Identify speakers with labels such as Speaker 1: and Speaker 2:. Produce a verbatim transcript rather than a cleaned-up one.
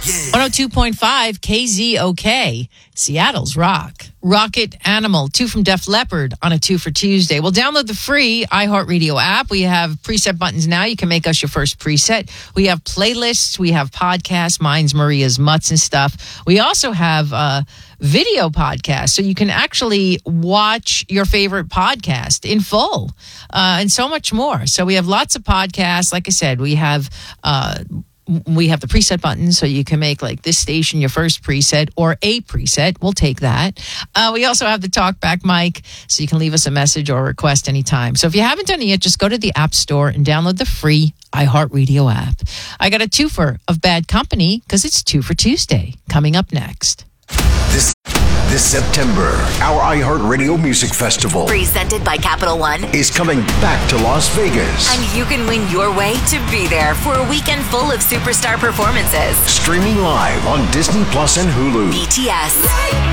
Speaker 1: one oh two point five K Z O K, Seattle's Rock. Rocket Animal, two from Def Leppard on a two for Tuesday. Well, download the free iHeartRadio app. We have preset buttons now. You can make us your first preset. We have playlists. We have podcasts. Mine's Maria's Mutts and stuff. We also have uh, video podcasts, so you can actually watch your favorite podcast in full uh, and so much more. So we have lots of podcasts. Like I said, we have... Uh, We have the preset button, so you can make like this station your first preset or a preset. We'll take that. Uh, we also have the talkback mic, so you can leave us a message or request anytime. So if you haven't done it yet, just go to the App Store and download the free iHeartRadio app. I got a twofer of Bad Company because it's two for Tuesday coming up next.
Speaker 2: This this September, our iHeartRadio Music Festival,
Speaker 3: presented by Capital One,
Speaker 2: is coming back to Las Vegas.
Speaker 3: And you can win your way to be there for a weekend full of superstar performances.
Speaker 2: Streaming live on Disney Plus and Hulu.
Speaker 3: B T S,